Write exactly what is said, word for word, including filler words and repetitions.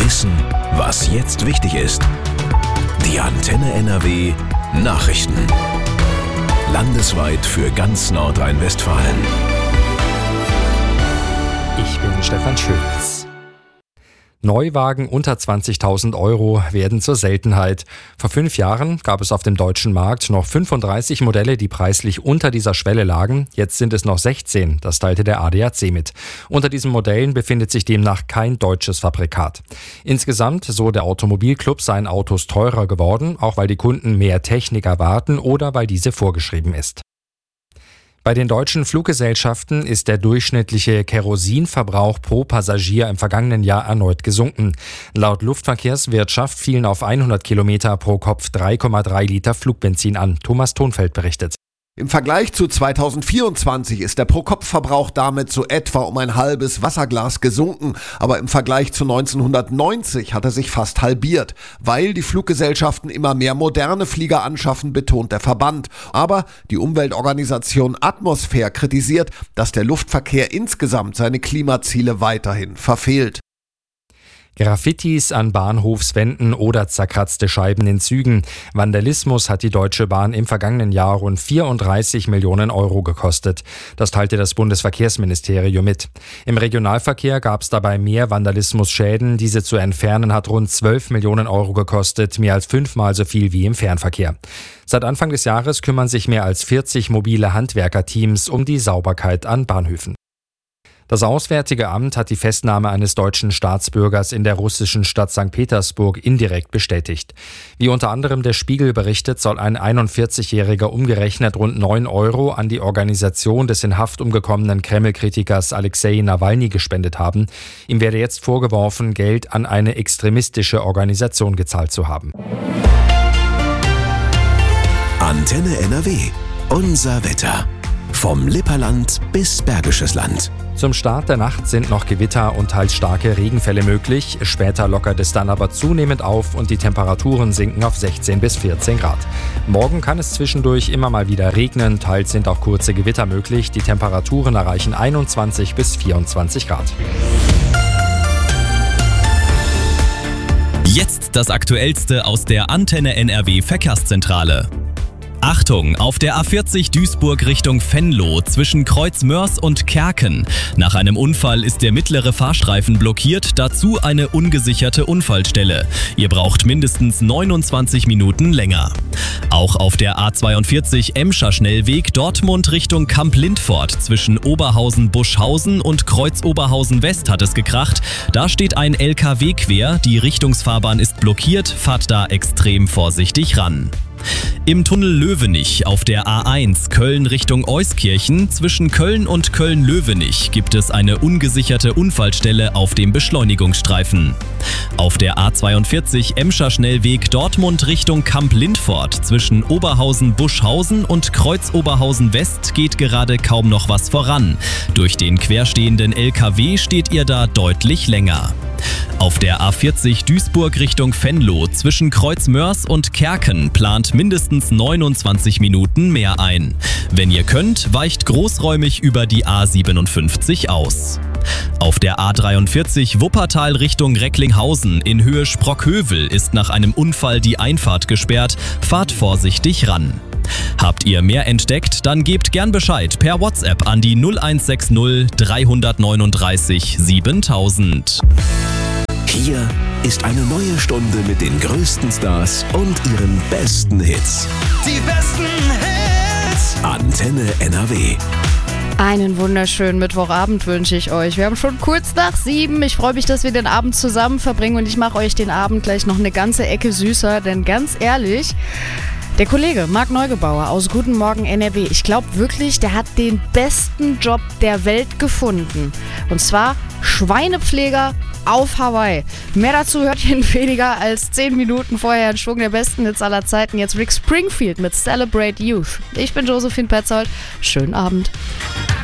Wissen, was jetzt wichtig ist. Die Antenne N R W Nachrichten. Landesweit für ganz Nordrhein-Westfalen. Ich bin Stefan Schulz. Neuwagen unter zwanzigtausend Euro werden zur Seltenheit. Vor fünf Jahren gab es auf dem deutschen Markt noch fünfunddreißig Modelle, die preislich unter dieser Schwelle lagen. Jetzt sind es noch sechzehn, das teilte der A D A C mit. Unter diesen Modellen befindet sich demnach kein deutsches Fabrikat. Insgesamt, so der Automobilclub, seien Autos teurer geworden, auch weil die Kunden mehr Technik erwarten oder weil diese vorgeschrieben ist. Bei den deutschen Fluggesellschaften ist der durchschnittliche Kerosinverbrauch pro Passagier im vergangenen Jahr erneut gesunken. Laut Luftverkehrswirtschaft fielen auf hundert Kilometer pro Kopf drei Komma drei Liter Flugbenzin an. Thomas Thonfeld berichtet. Im Vergleich zu zweitausendvierundzwanzig ist der Pro-Kopf-Verbrauch damit so etwa um ein halbes Wasserglas gesunken. Aber im Vergleich zu neunzehnhundertneunzig hat er sich fast halbiert. Weil die Fluggesellschaften immer mehr moderne Flieger anschaffen, betont der Verband. Aber die Umweltorganisation Atmosphäre kritisiert, dass der Luftverkehr insgesamt seine Klimaziele weiterhin verfehlt. Graffitis an Bahnhofswänden oder zerkratzte Scheiben in Zügen. Vandalismus hat die Deutsche Bahn im vergangenen Jahr rund vierunddreißig Millionen Euro gekostet. Das teilte das Bundesverkehrsministerium mit. Im Regionalverkehr gab es dabei mehr Vandalismusschäden. Diese zu entfernen hat rund zwölf Millionen Euro gekostet, mehr als fünfmal so viel wie im Fernverkehr. Seit Anfang des Jahres kümmern sich mehr als vierzig mobile Handwerkerteams um die Sauberkeit an Bahnhöfen. Das Auswärtige Amt hat die Festnahme eines deutschen Staatsbürgers in der russischen Stadt Sankt Petersburg indirekt bestätigt. Wie unter anderem der Spiegel berichtet, soll ein einundvierzigjähriger umgerechnet rund neun Euro an die Organisation des in Haft umgekommenen Kreml-Kritikers Alexei Nawalny gespendet haben. Ihm werde jetzt vorgeworfen, Geld an eine extremistische Organisation gezahlt zu haben. Antenne N R W. Unser Wetter. Vom Lipperland bis Bergisches Land. Zum Start der Nacht sind noch Gewitter und teils starke Regenfälle möglich. Später lockert es dann aber zunehmend auf und die Temperaturen sinken auf sechzehn bis vierzehn Grad. Morgen kann es zwischendurch immer mal wieder regnen, teils sind auch kurze Gewitter möglich. Die Temperaturen erreichen einundzwanzig bis vierundzwanzig Grad. Jetzt das Aktuellste aus der Antenne N R W Verkehrszentrale. Achtung, auf der A vierzig Duisburg Richtung Venlo zwischen Kreuzmörs und Kerken. Nach einem Unfall ist der mittlere Fahrstreifen blockiert, dazu eine ungesicherte Unfallstelle. Ihr braucht mindestens neunundzwanzig Minuten länger. Auch auf der A zweiundvierzig Emscher Schnellweg Dortmund Richtung Kamp-Lindfort zwischen Oberhausen-Buschhausen und Kreuz-Oberhausen-West hat es gekracht. Da steht ein L K W quer, die Richtungsfahrbahn ist blockiert, fahrt da extrem vorsichtig ran. Im Tunnel Löwenich auf der A eins Köln Richtung Euskirchen zwischen Köln und Köln-Löwenich gibt es eine ungesicherte Unfallstelle auf dem Beschleunigungsstreifen. Auf der A zweiundvierzig Emscher Schnellweg Dortmund Richtung Kamp-Lindfort zwischen Oberhausen-Buschhausen und Kreuz-Oberhausen-West geht gerade kaum noch was voran. Durch den querstehenden L K W steht ihr da deutlich länger. Auf der A vierzig Duisburg Richtung Venlo zwischen Kreuzmörs und Kerken plant mindestens neunundzwanzig Minuten mehr ein. Wenn ihr könnt, weicht großräumig über die A siebenundfünfzig aus. Auf der A dreiundvierzig Wuppertal Richtung Recklinghausen in Höhe Sprockhövel ist nach einem Unfall die Einfahrt gesperrt. Fahrt vorsichtig ran. Habt ihr mehr entdeckt, dann gebt gern Bescheid per WhatsApp an die null eins sechs null drei neun drei siebentausend. Hier ist eine neue Stunde mit den größten Stars und ihren besten Hits. Die besten Hits! Antenne N R W. Einen wunderschönen Mittwochabend wünsche ich euch. Wir haben schon kurz nach sieben. Ich freue mich, dass wir den Abend zusammen verbringen und ich mache euch den Abend gleich noch eine ganze Ecke süßer, denn ganz ehrlich, der Kollege Marc Neugebauer aus Guten Morgen N R W, ich glaube wirklich, der hat den besten Job der Welt gefunden. Und zwar Schweinepfleger auf Hawaii. Mehr dazu hört ihr in weniger als zehn Minuten vorher einen Schwung der besten Hits aller Zeiten. Jetzt Rick Springfield mit Celebrate Youth. Ich bin Josephine Petzold. Schönen Abend.